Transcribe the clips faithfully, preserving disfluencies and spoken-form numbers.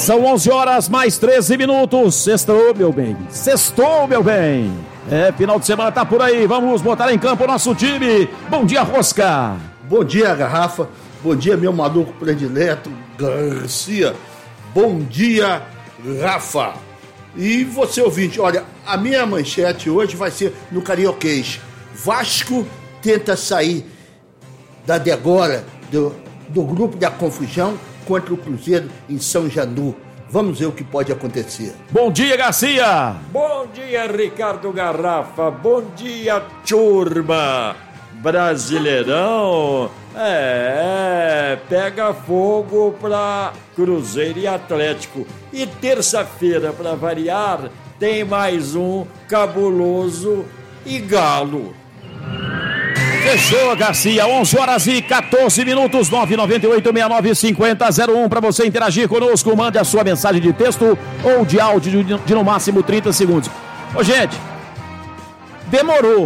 São onze horas mais treze minutos. Sextou, meu bem. Sextou, meu bem. É, final de semana tá por aí. Vamos botar em campo o nosso time. Bom dia, Rosca. Bom dia, Garrafa. Bom dia, meu maluco predileto, Garcia. Bom dia, Rafa. E você, ouvinte, olha, a minha manchete hoje vai ser no Carioquês. Vasco tenta sair da degola do, do grupo da confusão contra o Cruzeiro em São Janu. Vamos ver o que pode acontecer. Bom dia, Garcia. Bom dia, Ricardo Garrafa. Bom dia, turma. Brasileirão, é, pega fogo pra Cruzeiro e Atlético. E terça-feira, pra variar, tem mais um cabuloso e Galo. Fechou, Garcia, onze horas e quatorze minutos, nove nove oito, seis nove cinco zero zero um, para você interagir conosco, mande a sua mensagem de texto ou de áudio de, de no máximo trinta segundos. Ô, gente, demorou,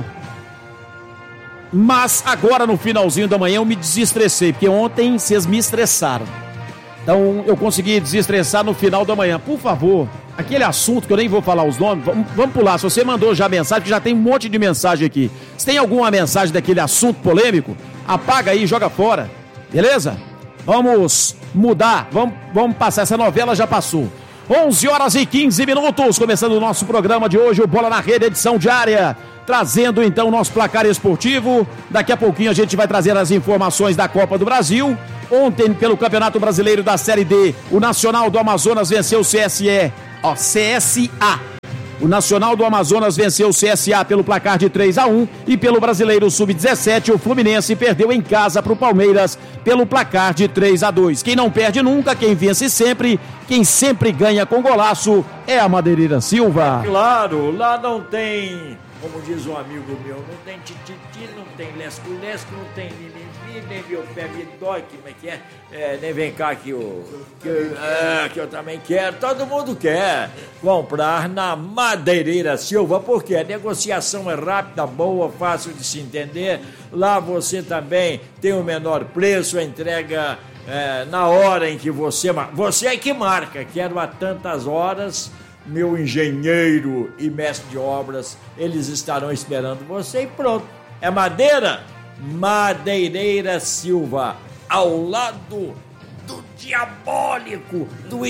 mas agora no finalzinho da manhã eu me desestressei, porque ontem vocês me estressaram. Então eu consegui desestressar no final da manhã. Por favor, aquele assunto que eu nem vou falar os nomes, vamos, vamos pular. Se você mandou já mensagem, que já tem um monte de mensagem aqui. Se tem alguma mensagem daquele assunto polêmico, apaga aí e joga fora. Beleza? Vamos mudar, vamos, vamos passar. Essa novela já passou. onze horas e quinze minutos, começando o nosso programa de hoje, o Bola na Rede, edição diária. Trazendo então o nosso placar esportivo. Daqui a pouquinho a gente vai trazer as informações da Copa do Brasil. Ontem, pelo Campeonato Brasileiro da Série D, o Nacional do Amazonas venceu o C S E, ó, C S A. O Nacional do Amazonas venceu o C S A pelo placar de três a um. E pelo Brasileiro sub dezessete, o Fluminense perdeu em casa para o Palmeiras pelo placar de três a dois. Quem não perde nunca, quem vence sempre, quem sempre ganha com golaço é a Madeireira Silva. É claro, lá não tem, como diz um amigo meu, não tem tititi, não tem lesco-lesco, não tem mimimi, nem meu pé me dói, como é que é? É, nem vem cá que eu, que, eu, é, que eu também quero, todo mundo quer comprar na Madeireira Silva, porque a negociação é rápida, boa, fácil de se entender, lá você também tem o menor preço, a entrega é, na hora em que você, você é que marca, quero a tantas horas, meu engenheiro e mestre de obras, eles estarão esperando você e pronto. É madeira? Madeireira Silva, ao lado do diabólico, do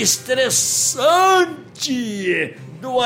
estressante, do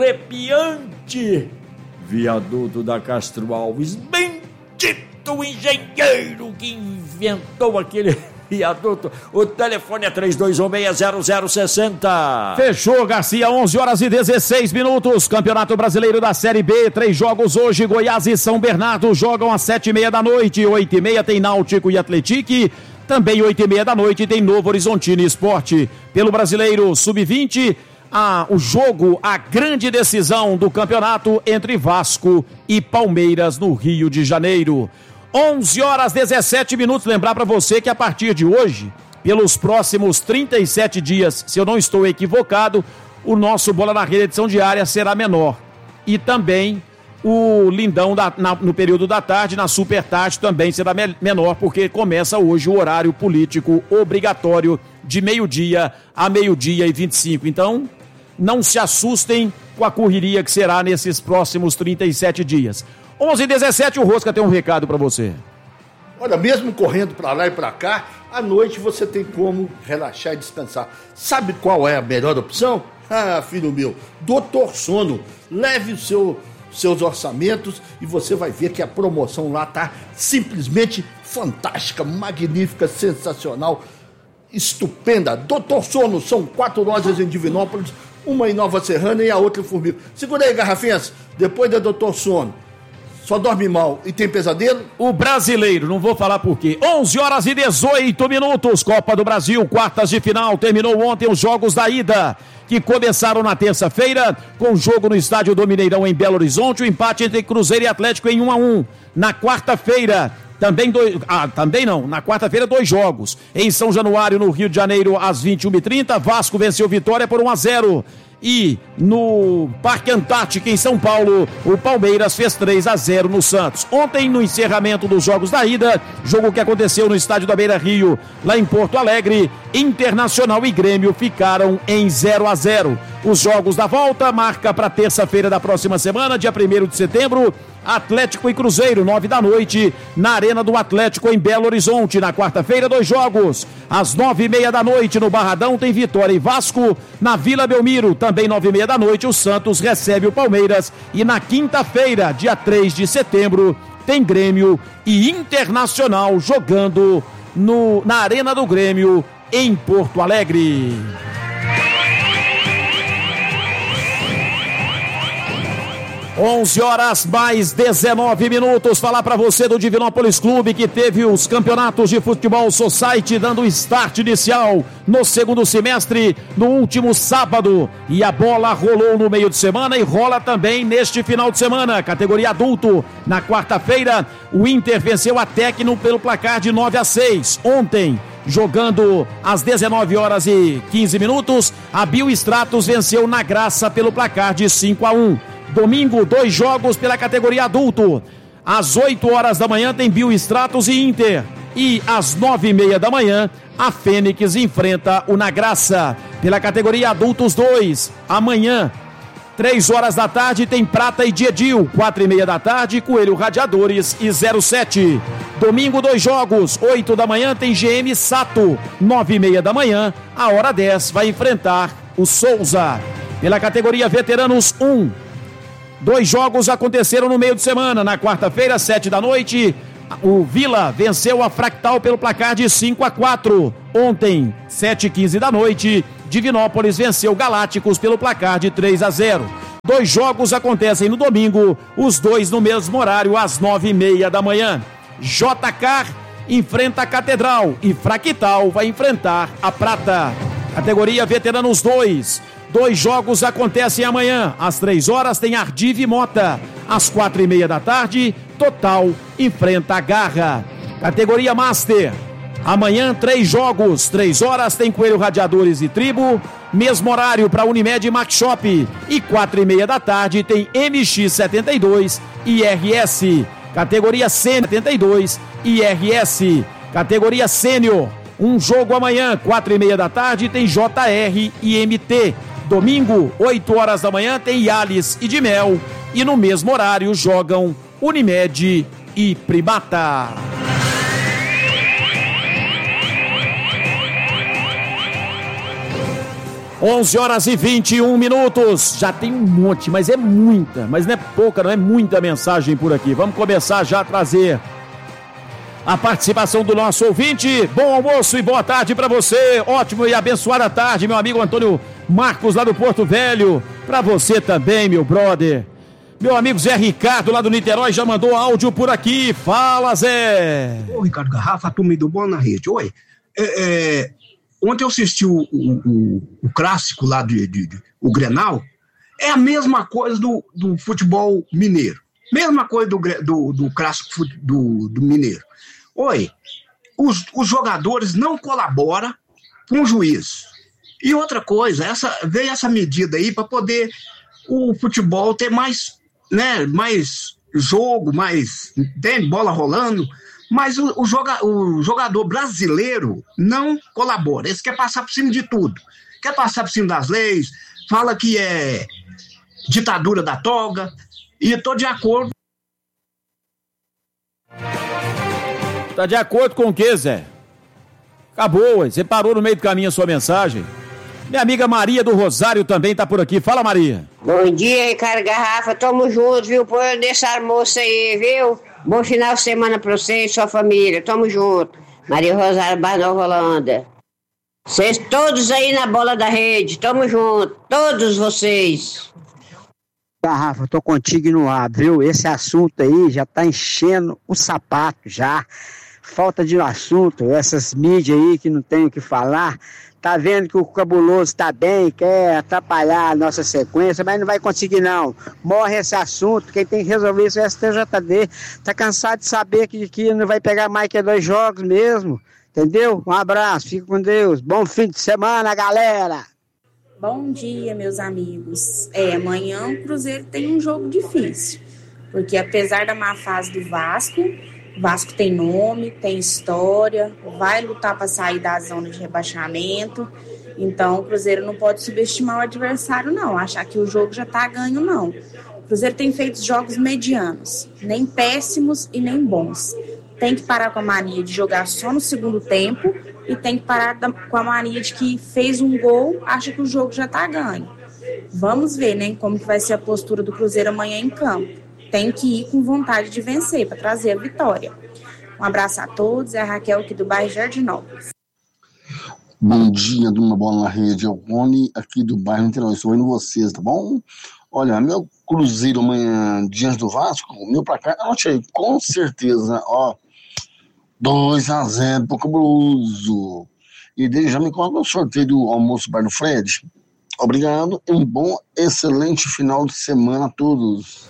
arrepiante viaduto da Castro Alves. Bendito engenheiro que inventou aquele viaduto. O telefone é três dois um seis zero zero seis zero. Fechou, Garcia, onze horas e dezesseis minutos. Campeonato Brasileiro da Série B, três jogos hoje. Goiás e São Bernardo jogam às sete e meia da noite. Oito e meia tem Náutico e Atlético. Também oito e meia da noite tem Novo Horizontino Esporte. Pelo Brasileiro sub vinte, ah, o jogo, a grande decisão do campeonato entre Vasco e Palmeiras no Rio de Janeiro. onze horas e dezessete minutos, lembrar para você que a partir de hoje, pelos próximos trinta e sete dias, se eu não estou equivocado, o nosso Bola na Rede edição diária será menor. E também o Lindão da, na, no período da tarde, na super tarde, também será me, menor, porque começa hoje o horário político obrigatório de meio-dia a meio-dia e vinte e cinco. Então, não se assustem com a correria que será nesses próximos trinta e sete dias. onze e dezessete, o Rosca tem um recado para você. Olha, mesmo correndo para lá e para cá, à noite você tem como relaxar e descansar. Sabe qual é a melhor opção? Ah, filho meu, Doutor Sono. Leve o seu, seus orçamentos e você vai ver que a promoção lá tá simplesmente fantástica, magnífica, sensacional, estupenda. Doutor Sono, são quatro lojas em Divinópolis, uma em Nova Serrana e a outra em Formiga. Segura aí, garrafinhas, depois da Doutor Sono. Só dorme mal e tem pesadelo? O brasileiro, não vou falar por quê. onze horas e dezoito minutos, Copa do Brasil, quartas de final. Terminou ontem os jogos da ida, que começaram na terça-feira, com jogo no estádio do Mineirão em Belo Horizonte, o empate entre Cruzeiro e Atlético em um a um. Na quarta-feira, também dois, ah, também não, na quarta-feira dois jogos. Em São Januário, no Rio de Janeiro, às vinte e uma e trinta, Vasco venceu Vitória por um a zero. E no Parque Antártica, em São Paulo, o Palmeiras fez três a zero no Santos. Ontem, no encerramento dos jogos da ida, jogo que aconteceu no estádio da Beira-Rio, lá em Porto Alegre, Internacional e Grêmio ficaram em zero a zero. Os jogos da volta marca para terça-feira da próxima semana, dia primeiro de setembro, Atlético e Cruzeiro, nove da noite, na Arena do Atlético em Belo Horizonte. Na quarta-feira, dois jogos. Às nove e meia da noite, no Barradão, tem Vitória e Vasco. Na Vila Belmiro, também nove e meia da noite, o Santos recebe o Palmeiras. E na quinta-feira, dia três de setembro, tem Grêmio e Internacional jogando no, na Arena do Grêmio em Porto Alegre. onze horas mais dezenove minutos. Falar para você do Divinópolis Clube, que teve os campeonatos de futebol Society dando start inicial no segundo semestre, no último sábado, e a bola rolou no meio de semana e rola também neste final de semana. Categoria adulto, na quarta-feira, o Inter venceu a Tecno pelo placar de nove a seis. Ontem, jogando às dezenove horas e quinze minutos, a Biostratos venceu na Graça pelo placar de cinco a um. Domingo, dois jogos pela categoria adulto. Às oito horas da manhã tem Biostratos e Inter. E às nove e meia da manhã, a Fênix enfrenta o Na Graça pela categoria adultos dois. Amanhã, três horas da tarde, tem Prata e Diedil. Quatro e meia da tarde, Coelho Radiadores e zero sete. Domingo, dois jogos. Oito da manhã tem G M Sato. Nove e meia da manhã, a hora dez vai enfrentar o Souza. Pela categoria veteranos um. Dois jogos aconteceram no meio de semana. Na quarta-feira, sete da noite, o Vila venceu a Fractal pelo placar de cinco a quatro. Ontem, sete e quinze da noite, Divinópolis venceu Galácticos pelo placar de três a zero. Dois jogos acontecem no domingo, os dois no mesmo horário, às nove e meia da manhã. J K enfrenta a Catedral e Fractal vai enfrentar a Prata. Categoria veteranos dois. Dois jogos acontecem amanhã. Às três horas tem Ardive e Mota. Às quatro e meia da tarde, Total enfrenta a Garra. Categoria Master. Amanhã, três jogos. Três horas tem Coelho Radiadores e Tribo. Mesmo horário para Unimed e Max Shop. E quatro e meia da tarde tem M X setenta e dois e R S. Categoria Sênior setenta e dois e R S. Categoria Sênior. Um jogo amanhã, quatro e meia da tarde, tem J R e M T. Domingo, oito horas da manhã, tem Yales e Dimel. E no mesmo horário jogam Unimed e Primata. onze horas e vinte e um minutos. Já tem um monte, mas é muita. Mas não é pouca, não é muita mensagem por aqui. Vamos começar já a trazer a participação do nosso ouvinte. Bom almoço e boa tarde para você. Ótimo e abençoada tarde, meu amigo Antônio Marcos, lá do Porto Velho. Para você também, meu brother. Meu amigo Zé Ricardo, lá do Niterói, já mandou áudio por aqui. Fala, Zé. Ô, Ricardo Garrafa, turma do Bom na Rede. Oi, é, é, ontem eu assisti o, o, o, o clássico lá, de, de, de, o Grenal. É a mesma coisa do, do futebol mineiro. Mesma coisa do, do, do clássico do, do mineiro. Oi, os, os jogadores não colaboram com o juiz. E outra coisa, essa, veio essa medida aí para poder o futebol ter mais, né, mais jogo, mais, tem bola rolando, mas o, o, joga, o jogador brasileiro não colabora. Esse quer passar por cima de tudo. Quer passar por cima das leis, fala que é ditadura da toga, e estou de acordo. Tá de acordo com o que, Zé? Acabou, ué. Você parou no meio do caminho a sua mensagem. Minha amiga Maria do Rosário também tá por aqui. Fala, Maria. Bom dia, Ricardo Garrafa. Tamo junto, viu? Põe desse almoço aí, viu? Bom final de semana pra você e sua família. Tamo junto. Maria Rosário, Bar Nova Holanda. Vocês todos aí na bola da rede. Tamo junto. Todos vocês. Garrafa, tô contigo no ar, viu? Esse assunto aí já tá enchendo o sapato já. Falta de assunto, essas mídias aí que não tem o que falar. Tá vendo que o cabuloso tá bem, quer atrapalhar a nossa sequência, mas não vai conseguir não. Morre esse assunto, quem tem que resolver isso é o S T J D. Tá cansado de saber que, que não vai pegar mais que dois jogos mesmo, entendeu? Um abraço, fica com Deus. Bom fim de semana, galera! Bom dia, meus amigos. É, amanhã o Cruzeiro tem um jogo difícil, porque apesar da má fase do Vasco, o Vasco tem nome, tem história, vai lutar para sair da zona de rebaixamento, então o Cruzeiro não pode subestimar o adversário não, achar que o jogo já está ganho não. O Cruzeiro tem feito jogos medianos, nem péssimos e nem bons. Tem que parar com a mania de jogar só no segundo tempo e tem que parar da, com a mania de que fez um gol, acha que o jogo já está ganho. Vamos ver, né, como que vai ser a postura do Cruzeiro amanhã em campo. Tem que ir com vontade de vencer para trazer a vitória. Um abraço a todos, é a Raquel aqui do bairro Jardinópolis. Bom dia, de uma bola na rede, é o Rony aqui do bairro Niterói, estou ouvindo vocês, tá bom? Olha, meu Cruzeiro amanhã diante do Vasco, meu pra cá, anote aí, com certeza, ó, dois a zero pro Cabuloso. E dele já me conta o sorteio do almoço bar do Fred. Obrigado e um bom, excelente final de semana a todos.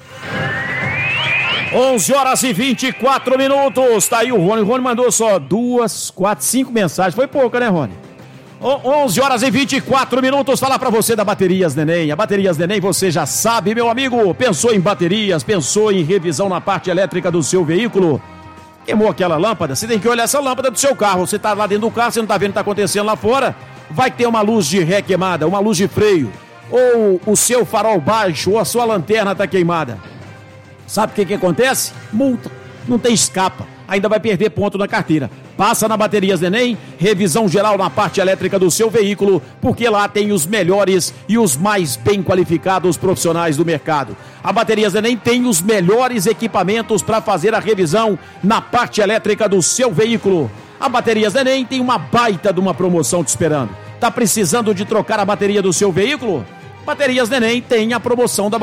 onze horas e vinte e quatro minutos, tá aí o Rony, o Rony mandou só duas, quatro, cinco mensagens, foi pouca, né, Rony? onze horas e vinte e quatro minutos, falar pra você da Baterias Neném. A Baterias Neném, você já sabe, meu amigo, pensou em baterias, pensou em revisão na parte elétrica do seu veículo? Queimou aquela lâmpada? Você tem que olhar essa lâmpada do seu carro. Você tá lá dentro do carro, você não tá vendo o que tá acontecendo lá fora? Vai ter uma luz de ré queimada, uma luz de freio, ou o seu farol baixo, ou a sua lanterna tá queimada. Sabe o que que acontece? Multa, não tem escapa, ainda vai perder ponto na carteira. Passa na Baterias Neném, revisão geral na parte elétrica do seu veículo, porque lá tem os melhores e os mais bem qualificados profissionais do mercado. A Baterias Neném tem os melhores equipamentos para fazer a revisão na parte elétrica do seu veículo. A Baterias Neném tem uma baita de uma promoção te esperando. Tá precisando de trocar a bateria do seu veículo? Baterias Neném tem a promoção da